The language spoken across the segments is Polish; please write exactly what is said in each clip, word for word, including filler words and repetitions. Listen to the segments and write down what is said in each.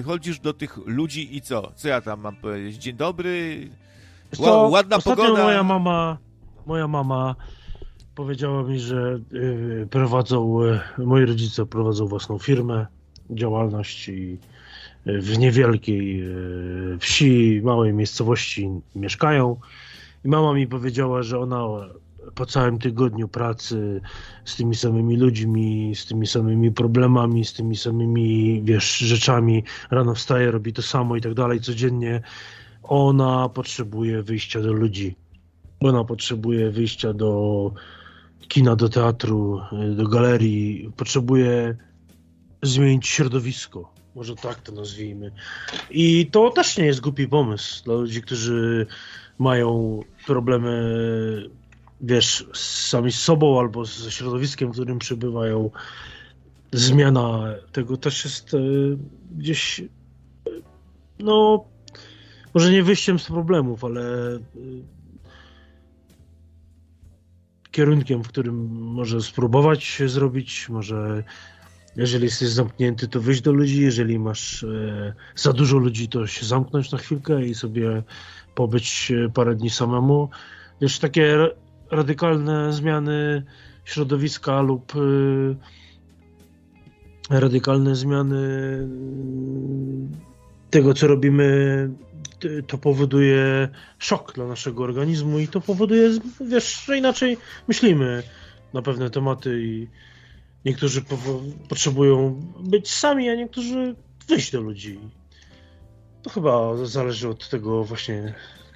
przychodzisz do tych ludzi i co? Co ja tam mam powiedzieć? Dzień dobry, Co, ładna ostatnio pogoda. moja mama, moja mama powiedziała mi, że y, prowadzą, y, moi rodzice prowadzą własną firmę, działalność i y, w niewielkiej y, wsi, małej miejscowości mieszkają. I mama mi powiedziała, że ona po całym tygodniu pracy z tymi samymi ludźmi, z tymi samymi problemami, z tymi samymi, wiesz, rzeczami, rano wstaje, robi to samo i tak dalej codziennie, ona potrzebuje wyjścia do ludzi. Ona potrzebuje wyjścia do kina, do teatru, do galerii. Potrzebuje zmienić środowisko. Może tak to nazwijmy. I to też nie jest głupi pomysł dla ludzi, którzy mają problemy, wiesz, sami z sobą albo ze środowiskiem, w którym przebywają. Zmiana tego też jest gdzieś, no, może nie wyjściem z problemów, ale kierunkiem, w którym może spróbować się zrobić, może jeżeli jesteś zamknięty, to wyjść do ludzi, jeżeli masz e, za dużo ludzi, to się zamknąć na chwilkę i sobie pobyć parę dni samemu. Wiesz, takie ra- radykalne zmiany środowiska lub e, radykalne zmiany tego, co robimy, to powoduje szok dla naszego organizmu i to powoduje, wiesz, że inaczej myślimy na pewne tematy i niektórzy po- potrzebują być sami, a niektórzy wyjść do ludzi. To chyba zależy od tego właśnie,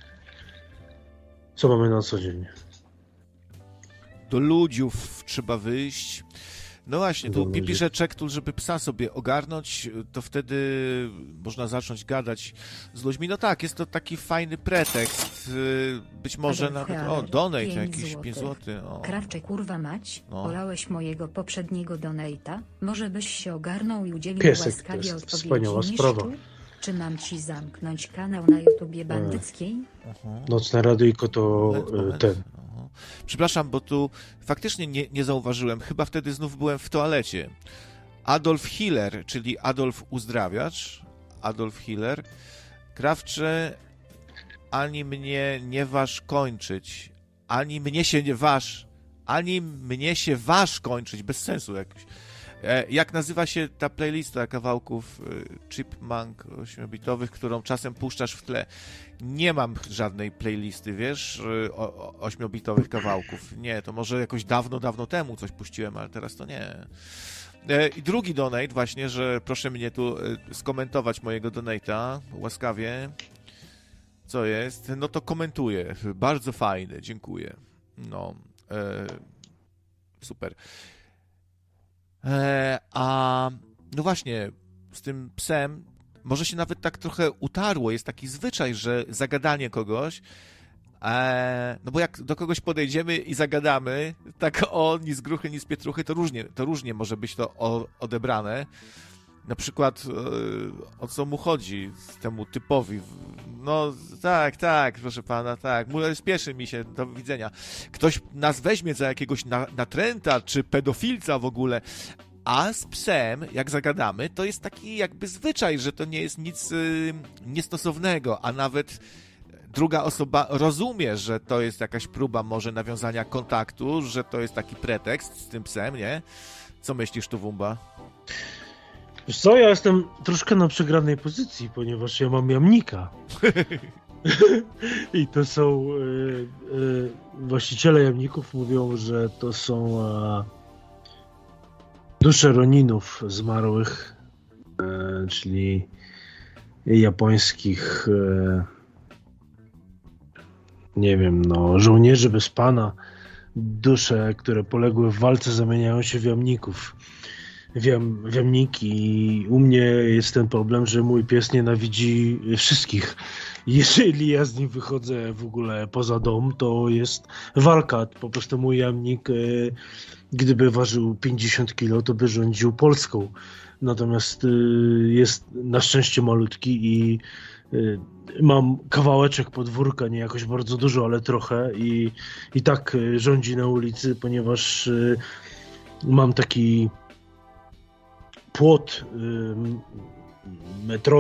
co mamy na co dzień. Do ludziów trzeba wyjść. No właśnie, tu pisze Czektul, żeby psa sobie ogarnąć, to wtedy można zacząć gadać z ludźmi. No tak, jest to taki fajny pretekst. Być może Adolf nawet... Heller, O, donate pięć jakiś złotych. pięć złotych. O. Krawcze, kurwa mać, No. olałeś mojego poprzedniego donate'a? Może byś się ogarnął i udzielił Piesek to łaskawie jest odpowiedzi, wspaniała mistrzu? sprawa. Czy mam ci zamknąć kanał na YouTubie bandyckiej? Uh-huh. Nocne radyjko to Moment, moment. ten. Aha. Przepraszam, bo tu faktycznie nie, nie zauważyłem. Chyba wtedy znów byłem w toalecie. Adolf Hiller, czyli Adolf Uzdrawiacz. Adolf Hiller. Krawcze, ani mnie nie waż kończyć. Ani mnie się nie waż. Ani mnie się waż kończyć. Bez sensu jakoś. E, jak nazywa się ta playlista kawałków y, Chipmunk ośmiobitowych, którą czasem puszczasz w tle? Nie mam żadnej playlisty, wiesz, y, o, o, ośmiobitowych kawałków. Nie, to może jakoś dawno, dawno temu coś puściłem, ale teraz to nie. E, I drugi donate właśnie, że proszę mnie tu y, skomentować mojego donate'a, łaskawie. Co jest? No to komentuję. Bardzo fajny, dziękuję. No, e, super. E, a no właśnie, z tym psem może się nawet tak trochę utarło. Jest taki zwyczaj, że zagadanie kogoś, e, no bo jak do kogoś podejdziemy i zagadamy, tak o, ni z gruchy, ni z pietruchy, to różnie, to różnie może być to o, odebrane. Na przykład e, o co mu chodzi temu typowi. No tak, tak, proszę pana, tak. Spieszy mi się, do widzenia. Ktoś nas weźmie za jakiegoś na, natręta, czy pedofilca w ogóle. A z psem, jak zagadamy, to jest taki jakby zwyczaj, że to nie jest nic y, niestosownego, a nawet druga osoba rozumie, że to jest jakaś próba może nawiązania kontaktu, że to jest taki pretekst z tym psem, nie? Co myślisz tu, Wumba? Wiesz co, ja jestem troszkę na przegranej pozycji, ponieważ ja mam jamnika. I to są... Y, y, właściciele jamników mówią, że to są a, dusze roninów zmarłych, y, czyli japońskich y, nie wiem, no żołnierzy bez pana. Dusze, które poległy w walce, zamieniają się w jamników. Wiem, wiemniki i u mnie jest ten problem, że mój pies nienawidzi wszystkich. Jeżeli ja z nim wychodzę w ogóle poza dom, to jest walka. Po prostu mój jamnik, gdyby ważył pięćdziesiąt kilo, to by rządził Polską. Natomiast jest na szczęście malutki i mam kawałeczek podwórka, nie jakoś bardzo dużo, ale trochę i, i tak rządzi na ulicy, ponieważ mam taki płot y, metrowy